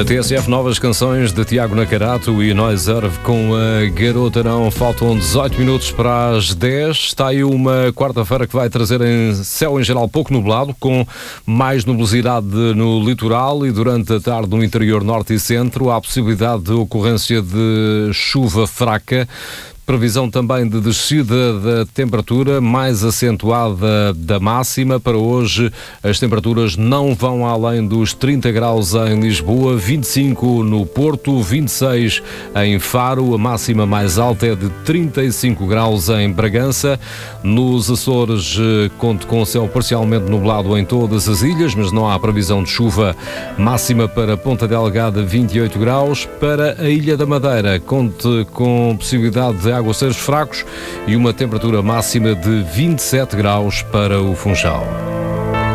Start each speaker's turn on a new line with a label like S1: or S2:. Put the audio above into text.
S1: Na TSF, novas canções de Tiago Nacarato e Noiserve com a Garota Não. Faltam 18 minutos para as 10. Está aí uma quarta-feira que vai trazer céu em geral pouco nublado, com mais nubosidade no litoral e durante a tarde no interior norte e centro. Há a possibilidade de ocorrência de chuva fraca. Previsão também de descida da temperatura mais acentuada da máxima. Para hoje as temperaturas não vão além dos 30 graus em Lisboa, 25 no Porto, 26 em Faro. A máxima mais alta é de 35 graus em Bragança. Nos Açores conto com céu parcialmente nublado em todas as ilhas, mas não há previsão de chuva. Máxima para Ponta Delgada, 28 graus. Para a Ilha da Madeira, conte com possibilidade de aguaceiros fracos e uma temperatura máxima de 27 graus para o Funchal.